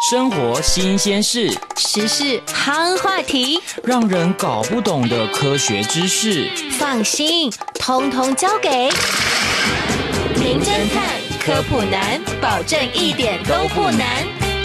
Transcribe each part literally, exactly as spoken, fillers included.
生活新鲜事， 时事夯话题， 让人搞不懂的科学知识， 放心，通通交给名侦探科普男，保证一点都不难。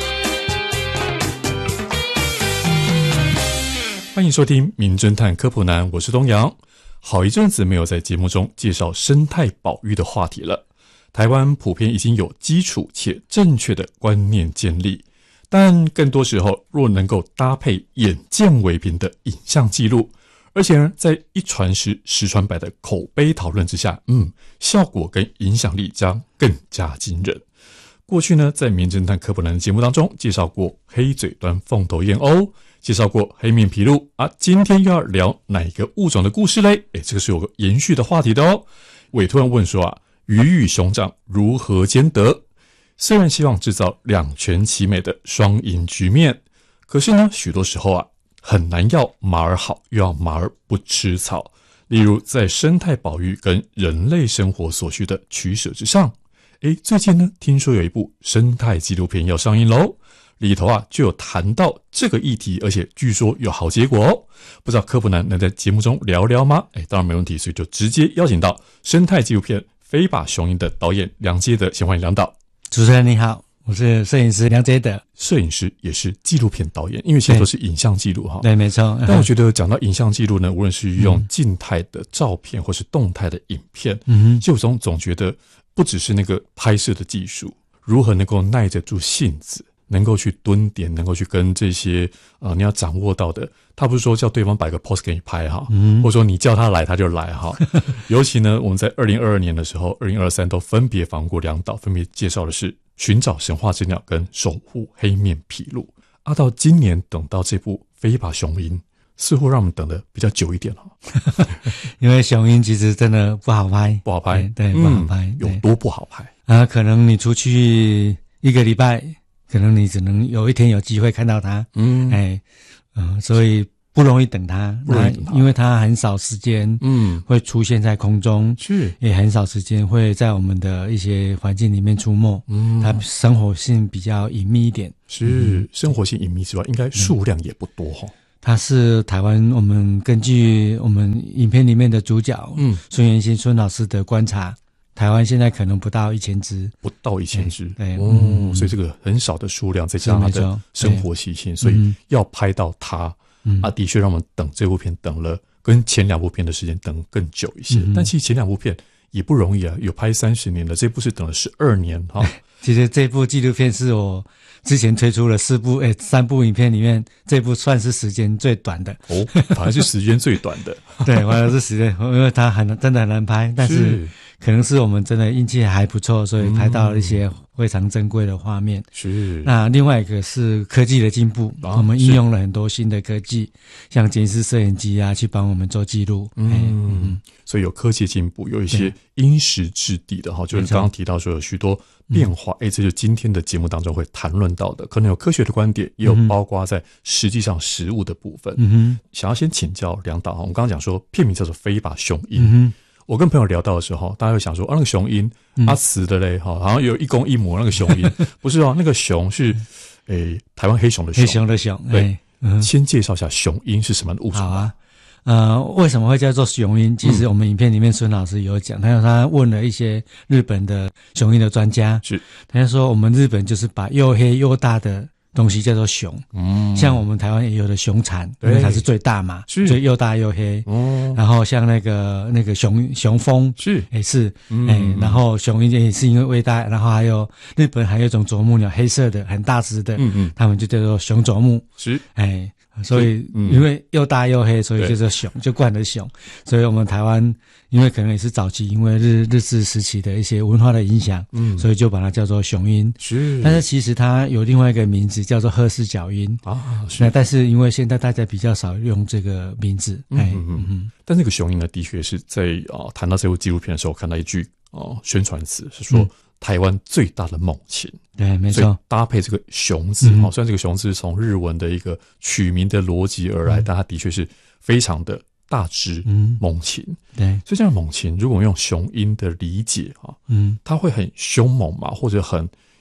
欢迎收听名侦探科普男，我是东阳。好一阵子没有在节目中介绍生态保育的话题了。台湾普遍已经有基础且正确的观念建立，但更多时候若能够搭配眼见为凭的影像记录，而且呢在一传十十传百的口碑讨论之下，嗯，效果跟影响力将更加惊人。过去呢在名侦探科普男的节目当中介绍过黑嘴端凤头燕鸥，介绍过黑面琵鹭啊，今天又要聊哪一个物种的故事嘞？诶，这个是有个延续的话题的哦。委托人问说啊，鱼与熊掌如何兼得？虽然希望制造两全其美的双赢局面，可是呢，许多时候啊，很难要马儿好，又要马儿不吃草。例如，在生态保育跟人类生活所需的取舍之上，诶，最近呢，听说有一部生态纪录片要上映喽，里头啊就有谈到这个议题，而且据说有好结果哦。不知道科普男能在节目中聊聊吗？诶，当然没问题，所以就直接邀请到生态纪录片《飞吧雄鹰》的导演梁杰德，先欢迎梁导。 主持人你好，我是摄影师梁杰德。 摄影师也是纪录片导演，因为现在都是影像记录哈。 对，没错。 但我觉得讲到影像记录呢，无论是用静态的照片或是动态的影片，嗯，就总总觉得不只是那个拍摄的技术，如何能够耐得住性子，能够去蹲点，能够去跟这些呃你要掌握到的，他不是说叫对方摆个 pose 给你拍哈，嗯，或者说你叫他来他就来哈。尤其呢，我们在二零二二年的时候，二零二三都分别访问过两岛，分别介绍的是寻找神话之鸟跟守护黑面琵鹭。啊，到今年等到这部飞吧雄鹰，似乎让我们等的比较久一点了。 因为雄鹰其实真的不好拍， 不好拍， 对，对，不好拍， 嗯，有多不好拍啊？可能你出去一个礼拜，可能你只能有一天有机会看到它，嗯，哎，嗯，所以不容易等它， 不容易等它， 因为它很少时间，嗯，会出现在空中， 是， 也很少时间会在我们的一些环境里面出没，嗯，它生活性比较隐秘一点， 是，嗯，生活性隐秘之外，应该数量也不多哈，哦。 它是台湾，我们根据我们影片里面的主角，嗯，孙元兴孙老师的观察，台湾现在可能不到一千只， 不到一千只， 对， 哦，嗯，所以这个很少的数量，再加上它的生活习性，所以要拍到它，嗯，啊，的确让我们等这部片等了，跟前两部片的时间等更久一些。嗯，但其实前两部片也不容易啊，有拍三十年了，这部是等了十二年哈。 其实这部纪录片是我之前推出了四部诶三部影片里面，这部算是时间最短的哦，反而是时间最短的。 对，反而是时间，因为它很真的很难拍，但是可能是我们真的运气还不错，所以拍到了一些非常珍贵的画面。 是。 那另外一个是科技的进步，啊，我们应用了很多新的科技，像监视摄影机啊，去帮我们做记录。 嗯，嗯，所以有科技进步，有一些因时制地的哈，就是刚刚提到说有许多变化，哎，这就是今天的节目当中会谈论到的，可能有科学的观点，也有包括在实际上实物的部分。嗯哼，想要先请教梁导哈，我们刚刚讲说片名叫做《飞吧雄鹰》。嗯，我跟朋友聊到的时候，大家会想说，啊，那个雄鹰，嗯，啊，雌的嘞，哈，好像有一公一母那个雄鹰，不是哦，那个雄是，诶，台湾黑熊的熊， 黑熊的熊， 对，嗯，先介绍一下雄鹰是什么物种。 好啊，呃，为什么会叫做雄鹰？其实我们影片里面孙老师有讲，他他问了一些日本的雄鹰的专家，是，他就说我们日本就是把又黑又大的东西叫做熊，嗯，像我们台湾也有的熊蝉，因为它是最大嘛，所以又大又黑。哦，然后像那个那个熊熊蜂是也是，嗯，哎，然后雄鹰也是因为胃大，然后还有日本还有一种啄木鸟，黑色的很大只的，嗯嗯，他们就叫做熊啄木，是，哎。所以因为又大又黑，所以就叫熊，就冠了熊。所以我们台湾因为可能也是早期因为日日治时期的一些文化的影响，嗯，所以就把它叫做雄鹰。是，但是其实它有另外一个名字叫做褐翅角鹰啊。是，那但是因为现在大家比较少用这个名字，哎，嗯嗯嗯。 但那个雄鹰呢，的确是在啊谈到这部纪录片的时候，看到一句哦宣传词是说。嗯，台湾最大的猛禽， 对，没错。 所以搭配这个雄字，嗯，虽然这个雄字是从日文的一个取名的逻辑而来，嗯，但它的确是非常的大只，嗯，猛禽。对，所以这样的猛禽，如果用雄鹰的理解啊，嗯，它会很凶猛嘛，或者很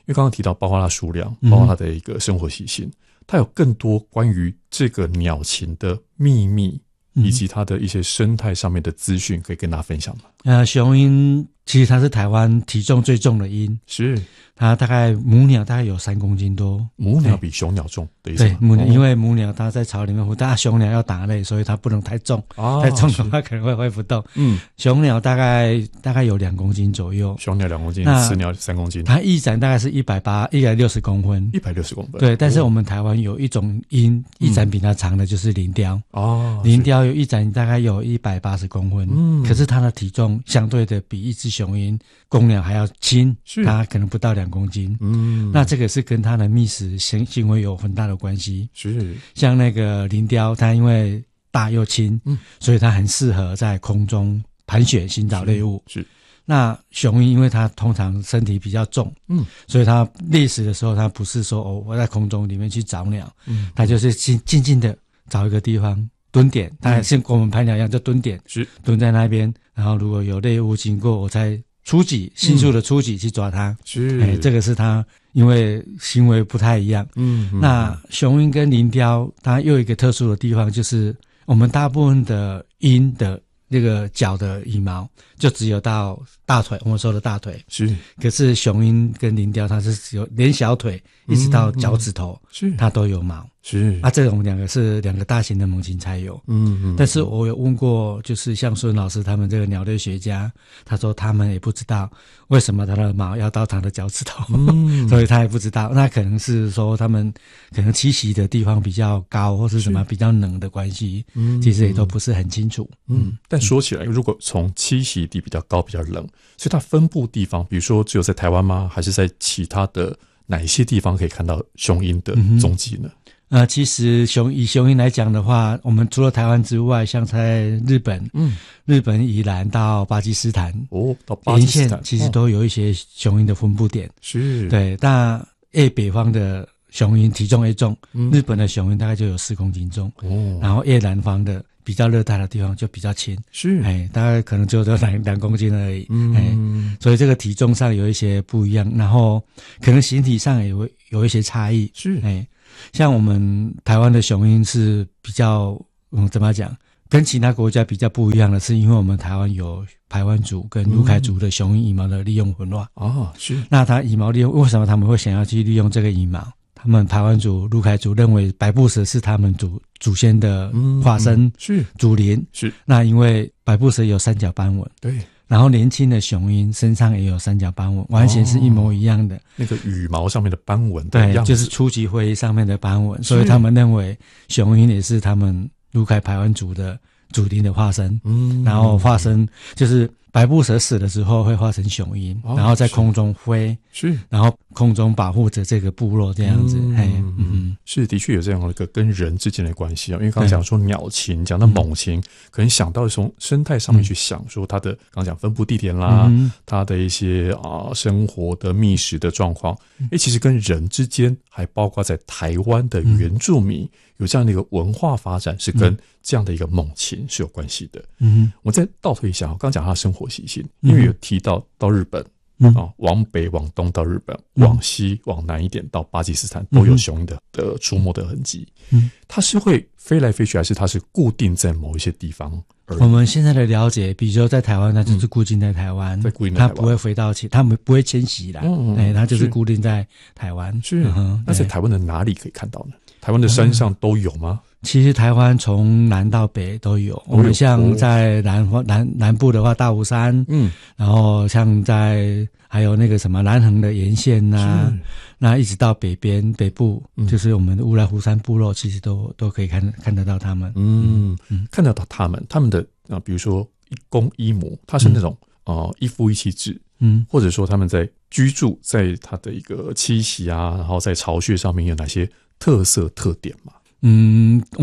因为刚刚提到包括它数量，包括它的一个生活习性，嗯、它有更多关于这个鸟禽的秘密，以及它的一些生态上面的资讯，可以跟大家分享吗？ 呃，雄鹰其实它是台湾体重最重的鹰， 是它大概母鸟大概有三公斤多， 母鸟比雄鸟重的意思吗？ 对，母鸟、哦、因为母鸟它在巢里面孵，但雄鸟要打猎，所以它不能太重，哦、太重的话可能会挥不动。嗯，雄鸟大概大概有两公斤左右， 雄鸟两公斤，雌鸟三公斤。 它翼展大概是一百八一百六十公分， 一百六十公分。 对，但是我们台湾有一种鹰翼展比它长的，就是林雕。哦，林雕有翼展大概有一百八十公分，嗯，可是它的体重相对的比一只雄鹰公鸟还要轻，它可能不到两公斤。嗯，那这个是跟它的觅食行行为有很大的关系。 是， 像那个林雕，它因为大又轻，嗯，所以它很适合在空中盘旋寻找猎物。 是， 那雄鹰因为它通常身体比较重，嗯，所以它猎食的时候，它不是说哦我在空中里面去找鸟，嗯，它就是静静静的找一个地方蹲点，它像跟我们拍鸟一样，就蹲点，是蹲在那边，然后如果有猎物经过，我才出击，迅速的出击去抓它。是，哎，这个是它因为行为不太一样。嗯，嗯那雄鹰跟林雕，它又有一个特殊的地方，就是我们大部分的鹰的那个脚的羽毛就只有到大腿，我们说的大腿是。 可是雄鹰跟林雕，它是只有连小腿一直到脚趾头，是、嗯、它都有毛。是啊，这种两个是两个大型的猛禽才有。嗯嗯。但是我有问过，就是像孙老师他们这个鸟类学家，他说他们也不知道为什么它的毛要到它的脚趾头，嗯、所以他也不知道。那可能是说他们可能栖息的地方比较高，或是什么比较冷的关系，嗯，其实也都不是很清楚。 嗯，嗯但说起来，如果从栖息地比较高、比较冷，所以它分布地方，比如说只有在台湾吗？还是在其他的哪一些地方可以看到雄鹰的踪迹呢？嗯呃，其实雄以雄鹰来讲的话，我们除了台湾之外，像在日本，嗯，日本以南到巴基斯坦，哦，到巴基斯坦，其实都有一些雄鹰的分布点。是，对，但越北方的雄鹰体重越重，嗯、日本的雄鹰大概就有四公斤重，哦，然后越南方的比较热带的地方就比较轻，是，哎，大概可能就只有两两公斤而已，嗯，哎，所以这个体重上有一些不一样，然后可能形体上也会有一些差异，是，哎。像我们台湾的雄鹰是比较，嗯，怎么讲，跟其他国家比较不一样的是，因为我们台湾有排湾族跟鲁凯族的雄鹰羽毛的利用混化。哦，是。那它羽毛利用，为什么他们会想要去利用这个羽毛？他们排湾族、鲁凯族认为百步蛇是他们祖祖先的化身，嗯嗯、是祖灵。是。那因为百步蛇有三角斑纹，对。然后年轻的雄鹰身上也有三角斑纹，完全是一模一样的。哦、 那个羽毛上面的斑纹的样子， 对，就是初级灰上面的斑纹，所以他们认为雄鹰也是他们鲁凯排湾族的祖灵的化身。嗯，然后化身就是百步蛇死的时候会化成雄鹰，哦、然后在空中飞，是，然后空中保护着这个部落这样子。嗯，嘿嗯，是的确有这样的一个跟人之间的关系啊。因为刚刚讲说鸟禽，讲到猛禽，嗯、可能想到从生态上面去想，说它的刚刚讲分布地点啦，嗯、它的一些啊、呃、生活的觅食的状况，哎、嗯，其实跟人之间，还包括在台湾的原住民。嗯有这样的一个文化发展，是跟这样的一个猛禽是有关系的。嗯，我再倒推一下，我刚讲他的生活习性，因为有提到到日本，嗯、啊，往北往东到日本，嗯、往西往南一点到巴基斯坦，都有雄鹰的的出没的痕迹。嗯，它是会飞来飞去，还是它是固定在某一些地方而已？ 我们现在的了解，比如说在台湾，它就是固定在台湾，在固定在台湾，它不会飞到其，它不会迁徙啦。嗯嗯，哎，它就是固定在台湾。 是，嗯、那在台湾的哪里可以看到呢？台湾的山上都有吗？ 嗯、其实台湾从南到北都有。我们像在南南南部的话，大武山，嗯，然后像在还有那个什么南横的沿线呐、啊，那一直到北边北部，嗯、就是我们的乌来湖山部落，其实都都可以看看得到他们。 嗯嗯，看得到他们，他们的啊，比如说一公一母，它是那种啊、嗯呃、一夫一妻制，嗯，或者说他们在居住在他的一个栖息啊，然后在巢穴上面有哪些特色特点嘛？ 嗯，我们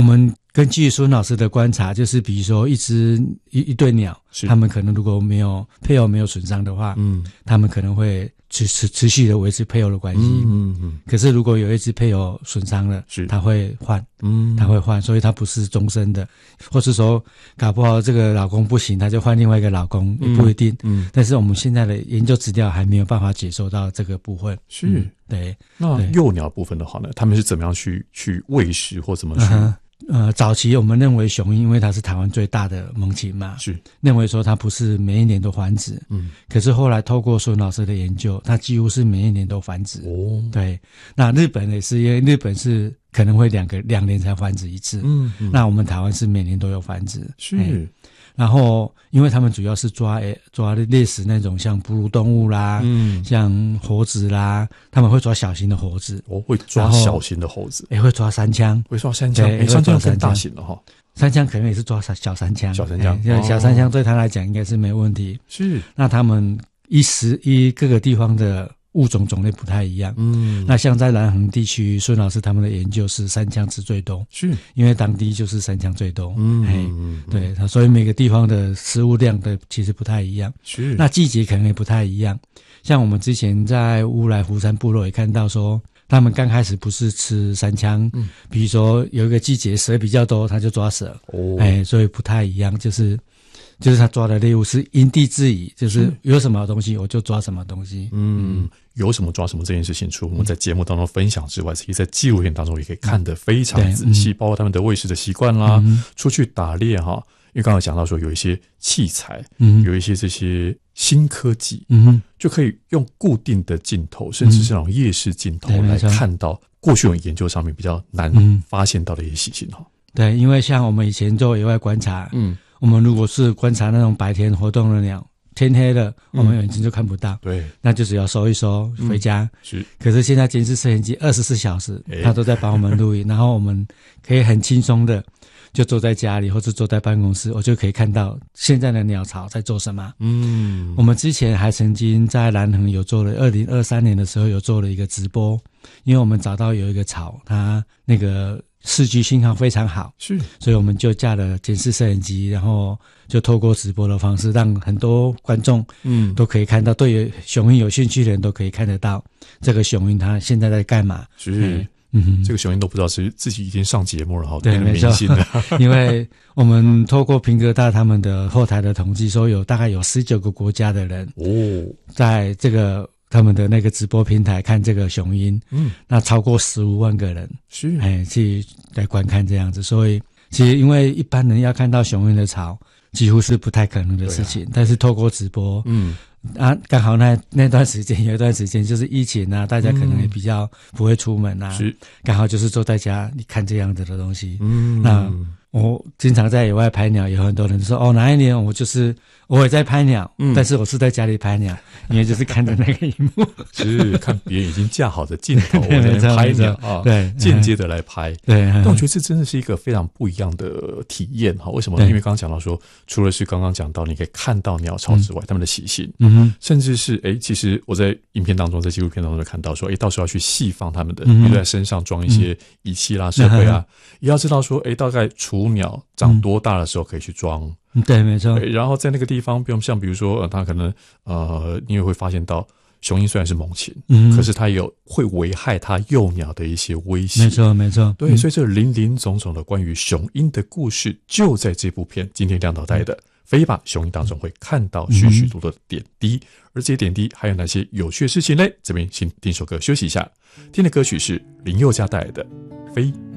根据孙老师的观察，就是比如说一只一一对鸟，他们可能如果没有配偶没有损伤的话，嗯，他们可能会持持持续的维持配偶的关系，嗯嗯。可是如果有一只配偶损伤了，是他会换，嗯，他会换，所以他不是终身的，或是说搞不好这个老公不行，他就换另外一个老公，也不一定，嗯。但是我们现在的研究资料还没有办法解说到这个部分， 是， 嗯、对。 那幼鸟部分的话呢，他们是怎么样去去喂食或怎么去？ 嗯呃，早期我们认为雄鹰，因为它是台湾最大的猛禽嘛，是认为说它不是每一年都繁殖，嗯，可是后来透过孙老师的研究，它几乎是每一年都繁殖。哦，对，那日本也是，因为日本是可能会两个两年才繁殖一次，嗯，嗯那我们台湾是每年都有繁殖， 是。 欸然后，因为他们主要是抓诶抓猎食那种像哺乳动物啦，嗯，像猴子啦，他们会抓小型的猴子， 哦，会抓小型的猴子， 也会抓山羌， 会抓山羌，诶，山羌更大型的哈， 山羌可能也是抓小山羌， 小山羌， 哦、小山羌对他来讲应该是没问题。 是， 那他们一时一各个地方的物种种类不太一样，嗯，那像在南横地区，孙老师他们的研究是山羌吃最多，是因为当地就是山羌最多，嗯，嗯对，所以每个地方的食物量的其实不太一样，是，那季节可能也不太一样。像我们之前在乌来湖山部落也看到说，他们刚开始不是吃山羌，嗯，比如说有一个季节蛇比较多，他就抓蛇，哦，哎，所以不太一样，就是。就是他抓的猎物是因地制宜，就是有什么东西我就抓什么东西。 嗯，有什么抓什么这件事情，除了我们在节目当中分享之外，其实在纪录片当中也可以看得非常仔细，嗯、包括他们的喂食的习惯啦，嗯、出去打猎哈。因为刚才讲到说有一些器材，嗯、有一些这些新科技，嗯、就可以用固定的镜头，甚至是那种夜视镜头来看到过去我们研究上面比较难发现到的一些习性哈。 对，因为像我们以前做野外观察，嗯。我们如果是观察那种白天活动的鸟，天黑了，我们眼睛就看不到。对、嗯，那就只要收一收回家。嗯、是，可是现在监视摄影机二十四小时，它都在帮我们录影，然后我们可以很轻松的就坐在家里或者坐在办公室，我就可以看到现在的鸟巢在做什么。嗯，我们之前还曾经在南横有做了，二零二三年的时候有做了一个直播，因为我们找到有一个巢，它那个。视距信号非常好，是，所以我们就架了监视摄影机，然后就透过直播的方式，让很多观众嗯都可以看到，对雄鹰有兴趣的人都可以看得到这个雄鹰它现在在干嘛。 是，嗯，这个雄鹰都不知道是自己已经上节目了哈，对，没错， 因为我们透过平哥大他们的后台的统计，说有大概有十九个国家的人哦，在这个。他们的那个直播平台看这个雄鹰，嗯，那超过十五万个人是哎去来观看这样子，所以其实因为一般人要看到雄鹰的巢，几乎是不太可能的事情，啊、但是透过直播，嗯啊，刚好那那段时间有一段时间就是疫情啊，大家可能也比较不会出门啊，是刚好就是坐在家你看这样子的东西，嗯，那我经常在野外拍鸟，有很多人说哦，哪一年我就是我也在拍鸟，嗯，但是我是在家里拍鸟，因为就是看着那个荧幕， 是看别人已经架好的镜头我在那拍鸟啊，对，间接的来拍，对。但我觉得这真的是一个非常不一样的体验哈。为什么？因为刚刚讲到说，除了是刚刚讲到你可以看到鸟巢之外，他们的习性，嗯哼，甚至是哎，其实我在影片当中，在纪录片当中就看到说，哎，到时候要去细放他们的，比如在身上装一些仪器啦、设备啊，也要知道说，哎，大概雏鸟长多大的时候可以去装。 对，没错。 然后在那个地方，不用像比如说，呃，他可能呃，你也会发现到，雄鹰虽然是猛禽，嗯，可是它有会危害它幼鸟的一些威胁。 没错，没错。 对，嗯、所以这林林总总的关于雄鹰的故事，就在这部片今天亮导带的《飞吧雄鹰》当中会看到许许多多的点滴。嗯、而这些点滴还有哪些有趣的事情呢？这边先听首歌休息一下，听的歌曲是林宥嘉带来的《飞》。